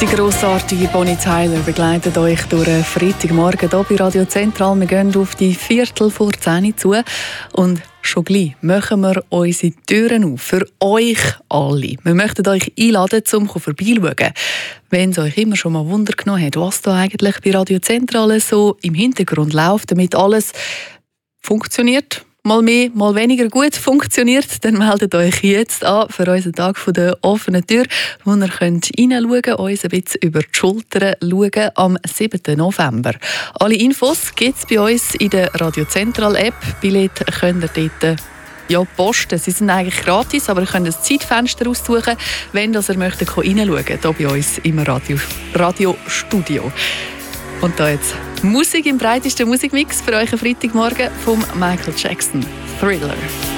Die grossartige Bonnie Tyler begleitet euch durch einen Freitagmorgen hier bei Radio Zentral. Wir gehen auf die 10:15 zu und schon gleich machen wir unsere Türen auf für euch alle. Wir möchten euch einladen, um vorbeizuschauen. Wenn es euch immer schon mal Wunder genommen hat, was da eigentlich bei Radio Zentral so im Hintergrund läuft, damit alles funktioniert, mal mehr, mal weniger gut funktioniert, dann meldet euch jetzt an für unseren Tag der offenen Tür, wo ihr hineinschauen könnt, uns ein bisschen über die Schulter schauen am 7. November. Alle Infos gibt es bei uns in der Radio Zentral App. Billette könnt ihr dort posten. Sie sind eigentlich gratis, aber ihr könnt ein Zeitfenster aussuchen, wenn ihr möchtet reinschauen, hier bei uns im Radiostudio. Und da jetzt Musik im breitesten Musikmix für euch am Freitagmorgen von Michael Jackson. Thriller.